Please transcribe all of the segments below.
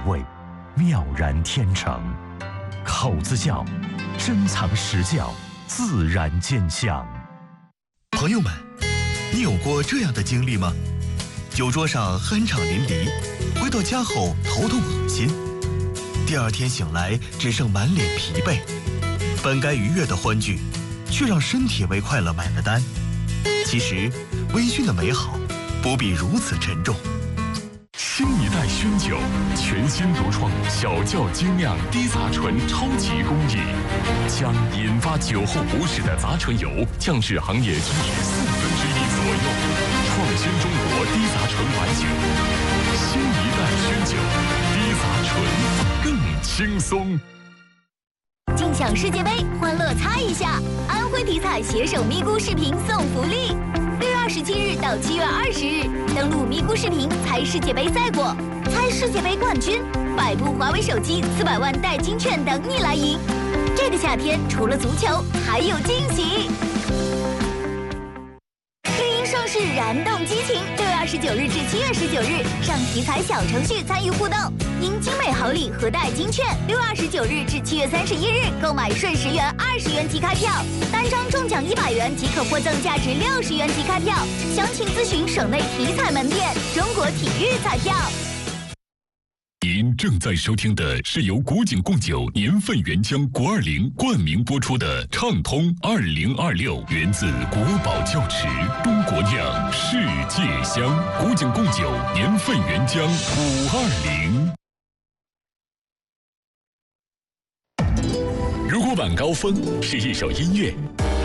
味，妙然天成。口子窖，珍藏实窖，自然见香。 朋友们，你有过这样的经历吗？酒桌上酣畅淋漓，回到家后头痛恶心，第二天醒来只剩满脸疲惫，本该愉悦的欢聚，却让身体为快乐买了单。其实，微醺的美好不必如此沉重。 新一代熏酒，全新独创小窖精酿低杂醇超级工艺，将引发酒后不适的杂醇油降至行业均值1/4左右，创新中国低杂醇白酒。新一代熏酒，低杂醇更轻松。 尽享世界杯，欢乐猜一下！安徽体彩携手咪咕视频送福利，6月27日到7月20日，登录咪咕视频猜世界杯赛果，猜世界杯冠军，100部华为手机，400万代金券等你来赢。这个夏天除了足球，还有惊喜！绿茵盛世，燃动激情！6月29日至7月19日，上体彩小程序参与互动，赢精美好礼和代金券。6月29日至7月31日，购买顺10元、20元即开票，单张中奖100元即可获赠价值60元即开票。详情咨询省内体彩门店。中国体育彩票。 您正在收听的是由古井贡酒年份原浆国20冠名播出的《畅通2026》，源自国宝窖池，中国酿，世界香。古井贡酒年份原浆520。如果晚高峰是一首音乐，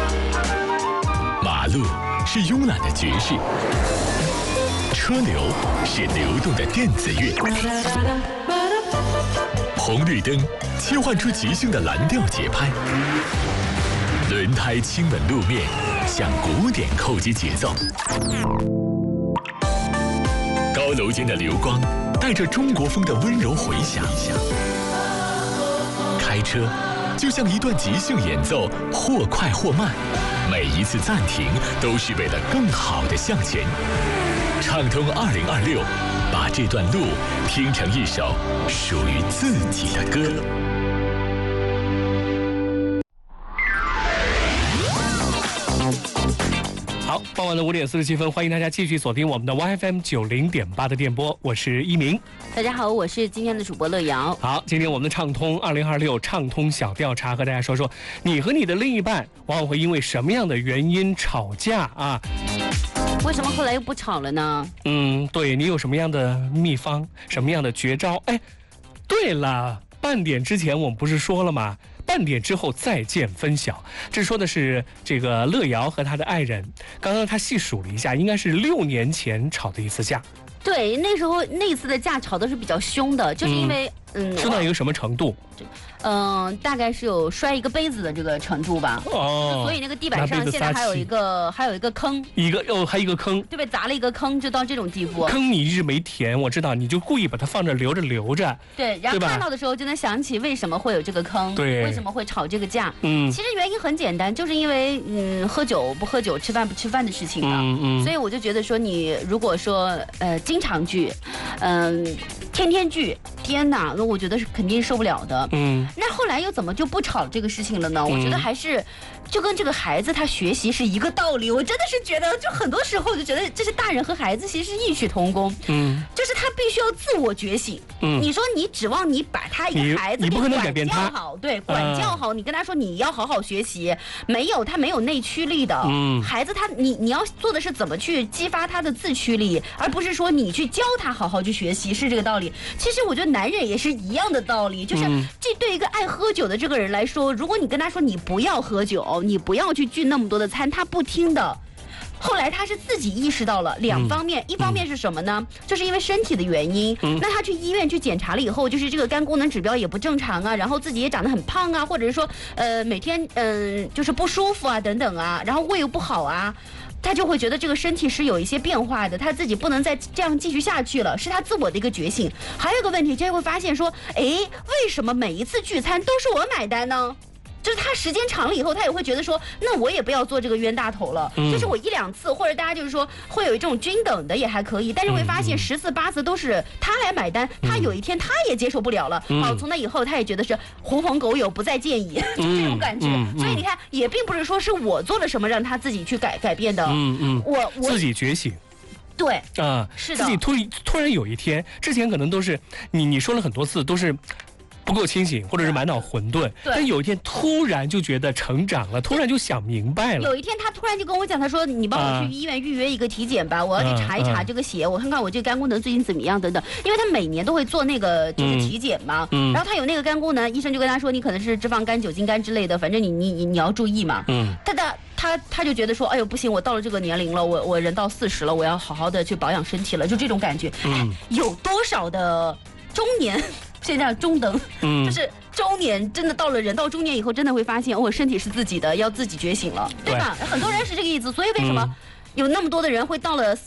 马路是慵懒的爵士，车流是流动的电子乐，红绿灯切换出即兴的蓝调节拍，轮胎亲吻路面，向鼓点扣击节奏。高楼间的流光带着中国风的温柔回响。开车就像一段即兴演奏，或快或慢，每一次暂停都是为了更好的向前。畅通2026，把这段路听成一首属于自己的歌。 好，傍晚的5点47分，欢迎大家继续锁定我们的 YFM 90.8的电波，我是一鸣。 大家好，我是今天的主播乐瑶。 好，今天我们的畅通2026畅通小调查，和大家说说你和你的另一半往往会因为什么样的原因吵架啊？ 为什么后来又不吵了呢？ 对，你有什么样的秘方，什么样的绝招？哎，对了，半点之前我们不是说了吗？半点之后再见分晓，这说的是这个乐瑶和他的爱人。刚刚他细数了一下，应该是6年前吵的一次架。 对，那时候那次的架吵的是比较凶的，就是因为凶到一个什么程度？ 大概是有摔一个杯子的这个程度吧。 哦， 所以那个地板上现在还有一个坑， 还一个坑， 对，被砸了一个坑，就到这种地步。 坑你一直没填，我知道，你就故意把它放着留着。 对，然后看到的时候就能想起为什么会有这个坑， 对， 为什么会吵这个架。其实原因很简单，就是因为喝酒不喝酒，吃饭不吃饭的事情了。所以我就觉得说，你如果说经常聚，天天聚，天哪，那我觉得是肯定受不了的。那后来又怎么就不吵这个事情了呢？我觉得还是就跟这个孩子他学习是一个道理。我真的是觉得，就很多时候就觉得这是大人和孩子其实是异曲同工。就是他必须要自我觉醒。你说你指望你把他一个孩子你不可能改变他， 好，对，管教好，你跟他说你要好好学习，没有，他没有内驱力的。孩子你要做的是怎么去激发他的自驱力，而不是说你去教他好好去学习，是这个道理。其实我觉得男人也是一样的道理，就是这对一个爱喝酒的这个人来说，如果你跟他说你不要喝酒，你不要去聚那么多的餐，他不听的。后来他是自己意识到了2方面，一方面是什么呢？就是因为身体的原因，那他去医院去检查了以后，就是这个肝功能指标也不正常啊，然后自己也长得很胖啊，或者是说每天就是不舒服啊等等啊，然后胃又不好啊。他就会觉得这个身体是有一些变化的，他自己不能再这样继续下去了，是他自我的一个觉醒。还有一个问题，就会发现说，为什么每一次聚餐都是我买单呢？ 就是他时间长了以后，他也会觉得说，那我也不要做这个冤大头了。就是我1、2次，或者大家就是说会有这种均等的也还可以，但是会发现10次8次都是他来买单，他有一天他也接受不了了。好，从那以后他也觉得是狐朋狗友不再见矣，就这种感觉。所以你看，也并不是说是我做了什么让他自己去改变的。我自己觉醒。 对啊， 是的， 自己突然有一天，之前可能都是你说了很多次都是不够清醒，或者是满脑混沌，但有一天突然就觉得成长了，突然就想明白了。 有一天他突然就跟我讲，他说：“你帮我去医院预约一个体检吧，我要去查一查这个血，我看看我这个肝功能最近怎么样等等。”因为他每年都会做那个就是体检嘛，然后他有那个肝功能，医生就跟他说：“你可能是脂肪肝、酒精肝之类的，反正你要注意嘛。”他就觉得说，哎呦不行，我到了这个年龄了，我人到40了，我要好好的去保养身体了，就这种感觉。有多少的中年，现在中等，就是中年，真的到了人到中年以后，真的会发现，我身体是自己的，要自己觉醒了，对吧？很多人是这个意思，所以为什么有那么多的人会到了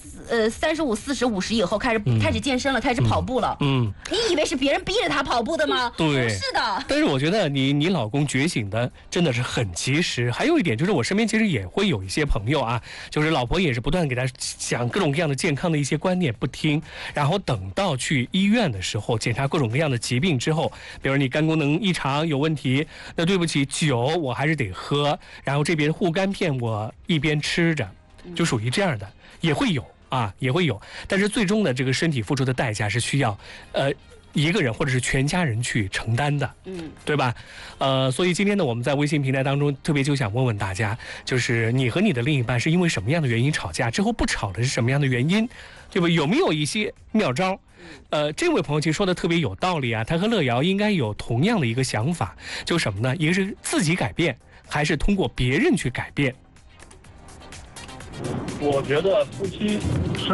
35、40、50以后开始健身了，开始跑步了？你以为是别人逼着他跑步的吗？ 对， 不是的。 但是我觉得你老公觉醒的真的是很及时。还有一点就是，我身边其实也会有一些朋友啊，就是老婆也是不断给他讲各种各样的健康的一些观念，不听，然后等到去医院的时候检查各种各样的疾病之后，比如你肝功能异常有问题，那对不起，酒我还是得喝，然后这边护肝片我一边吃着。就属于这样的，也会有啊，也会有，但是最终的这个身体付出的代价是需要，一个人或者是全家人去承担的，对吧？所以今天呢，我们在微信平台当中特别就想问问大家，就是你和你的另一半是因为什么样的原因吵架？之后不吵的是什么样的原因？对吧？有没有一些妙招？这位朋友其实说的特别有道理啊，他和乐瑶应该有同样的一个想法，就是什么呢？一个是自己改变，还是通过别人去改变？ 我觉得夫妻生